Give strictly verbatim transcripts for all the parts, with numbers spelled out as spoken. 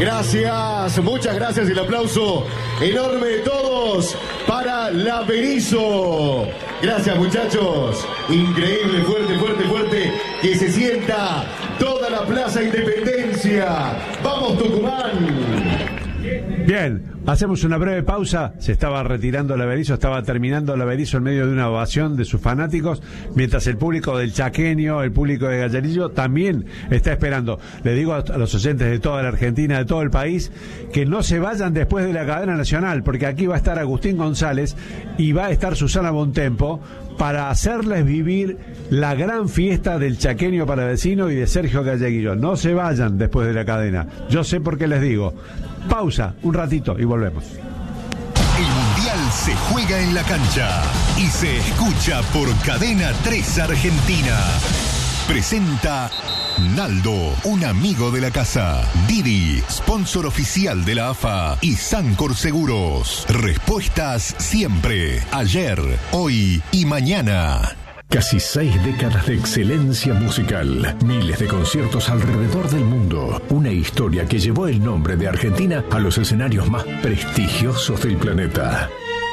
Gracias, muchas gracias. El aplauso enorme de todos para la Berizo. Gracias, muchachos. Increíble, fuerte, fuerte, fuerte. Que se sienta toda la Plaza Independencia. ¡Vamos, Tucumán! Bien, hacemos una breve pausa. Se estaba retirando la Berizo, estaba terminando la Berizo en medio de una ovación de sus fanáticos, mientras el público del Chaqueño, el público de Gallerillo también está esperando. Le digo a, a los oyentes de toda la Argentina, de todo el país, que no se vayan después de la cadena nacional, porque aquí va a estar Agustín González y va a estar Susana Bontempo para hacerles vivir la gran fiesta del Chaqueño para vecino y de Sergio Galleguillo. No se vayan después de la cadena. Yo sé por qué les digo. Pausa, un ratito y volvemos. El Mundial se juega en la cancha y se escucha por Cadena tres Argentina. Presenta Naldo, un amigo de la casa. Didi, sponsor oficial de la A F A. Y Sancor Seguros. Respuestas siempre, ayer, hoy y mañana. Casi seis décadas de excelencia musical, miles de conciertos alrededor del mundo, una historia que llevó el nombre de Argentina a los escenarios más prestigiosos del planeta.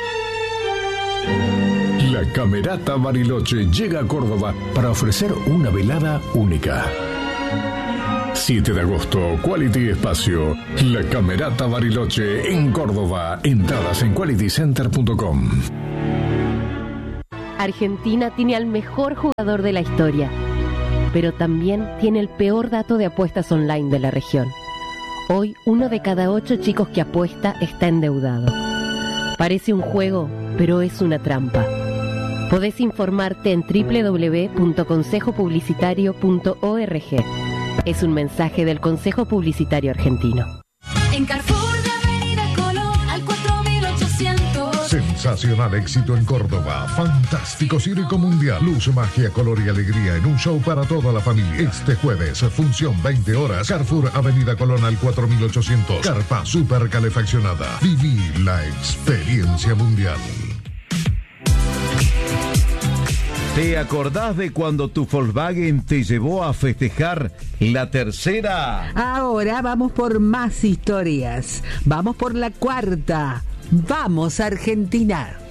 La Camerata Bariloche llega a Córdoba para ofrecer una velada única. siete de agosto, Quality Espacio, La Camerata Bariloche en Córdoba. Entradas en quality center punto com. Argentina tiene al mejor jugador de la historia, pero también tiene el peor dato de apuestas online de la región. Hoy, uno de cada ocho chicos que apuesta está endeudado. Parece un juego, pero es una trampa. Podés informarte en doble u doble u doble u punto consejo publicitario punto org. Es un mensaje del Consejo Publicitario Argentino. En Carrefour de Avenida Colón al cuatro mil ochocientos. Sensacional éxito en Córdoba. Fantástico circo mundial. Luz, magia, color y alegría en un show para toda la familia. Este jueves, función veinte horas. Carrefour Avenida Colón al cuatro mil ochocientos. Carpa super calefaccionada. Viví la experiencia mundial. ¿Te acordás de cuando tu Volkswagen te llevó a festejar la tercera? Ahora vamos por más historias. Vamos por la cuarta. ¡Vamos, Argentina!